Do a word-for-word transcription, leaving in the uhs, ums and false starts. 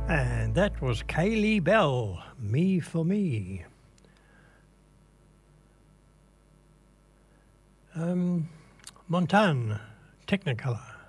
And that was Kaylee Bell, Me for Me. Um, Montane, Technicolor.